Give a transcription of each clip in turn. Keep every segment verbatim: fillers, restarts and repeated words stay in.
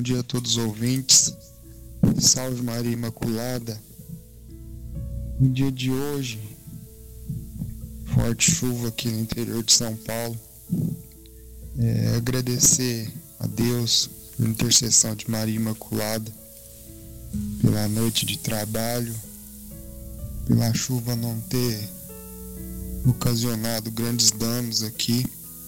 bom dia a todos os ouvintes. Salve Maria Imaculada. No dia de hoje, forte chuva aqui no interior de São Paulo. É, agradecer a Deus pela intercessão de Maria Imaculada, pela noite de trabalho, pela chuva não ter ocasionado grandes danos aqui,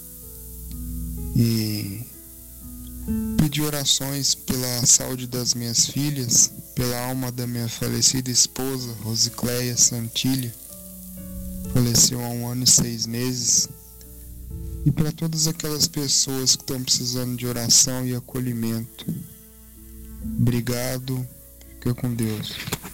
e pedir orações pela saúde das minhas filhas, pela alma da minha falecida esposa, Rosicléia Santilha, faleceu há um ano e seis meses, e para todas aquelas pessoas que estão precisando de oração e acolhimento. Obrigado, fica com Deus.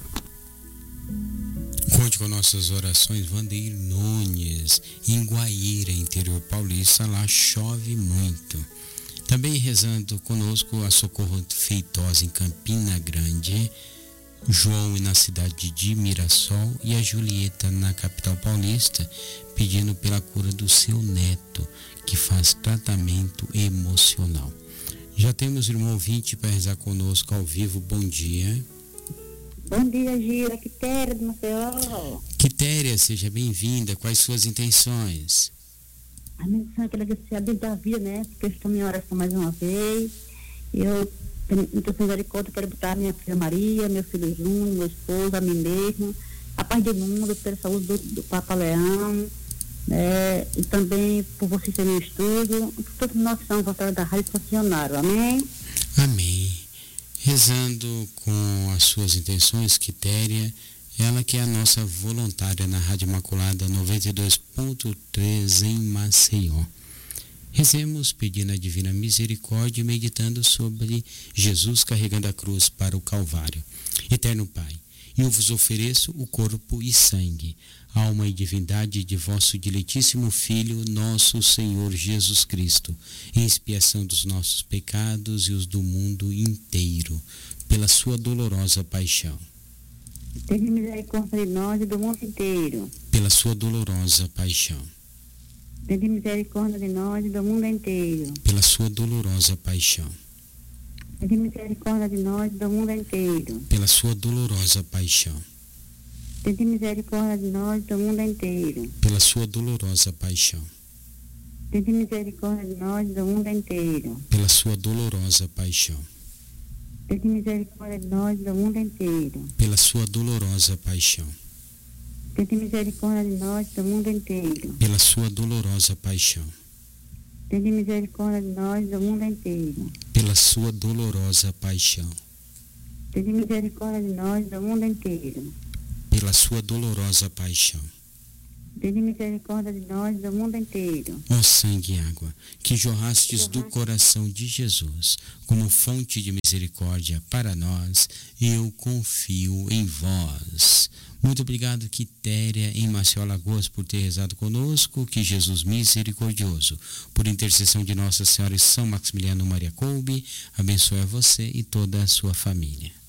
Conte com nossas orações, Vandeir Nunes, em Guaíra, interior paulista, lá chove muito. Também rezando conosco a Socorro Feitosa, em Campina Grande, João na cidade de Mirassol e a Julieta na capital paulista, pedindo pela cura do seu neto, que faz tratamento emocional. Já temos o irmão ouvinte para rezar conosco ao vivo. Bom dia. Bom dia, Gira. Quitéria do Maceió. Quitéria, seja bem-vinda. Quais suas intenções? A minha intenção é que agradecer a Deus da vida, né? Porque eu estou em minha oração mais uma vez. Eu, então, sem misericórdia, quero botar minha filha Maria, meu filho Júnior, meu esposo, a mim mesmo, a paz do mundo, pela saúde do, do Papa Leão, né? E também por vocês terem um estudo, por todos nós que estamos voltados da Rádio Funcionário. Amém? Amém. Rezando com as suas intenções, Quitéria, ela que é a nossa voluntária na Rádio Imaculada noventa e dois ponto três em Maceió. Rezemos pedindo a divina misericórdia e meditando sobre Jesus carregando a cruz para o Calvário. Eterno Pai, eu vos ofereço o corpo e sangue, alma e divindade de vosso diletíssimo Filho, nosso Senhor Jesus Cristo, em expiação dos nossos pecados e os do mundo inteiro, pela sua dolorosa paixão. Tenha misericórdia de nós e do mundo inteiro. Pela sua dolorosa paixão. Tenha misericórdia de nós e do mundo inteiro. Pela sua dolorosa paixão. Tenha misericórdia de nós e do mundo inteiro. Pela sua dolorosa paixão. Tenha misericórdia de nós e do mundo inteiro. Pela sua dolorosa paixão. Tenha misericórdia de nós e do mundo inteiro. Pela sua dolorosa paixão. Tenha misericórdia de nós e do mundo inteiro. Pela sua dolorosa paixão. Tenha misericórdia de nós e do mundo inteiro. Pela sua dolorosa paixão. Tenha misericórdia de nós e do mundo inteiro. Pela sua dolorosa paixão. Tenha misericórdia de nós e do mundo inteiro. Pela sua dolorosa paixão. Tenha misericórdia de nós e do mundo inteiro. Ó sangue e água, que jorrastes do coração de Jesus, como fonte de misericórdia para nós, eu confio em vós. Muito obrigado, Quitéria, em Maceió, Alagoas, por ter rezado conosco. Que Jesus misericordioso, por intercessão de Nossa Senhora e São Maximiliano Maria Kolbe, abençoe a você e toda a sua família.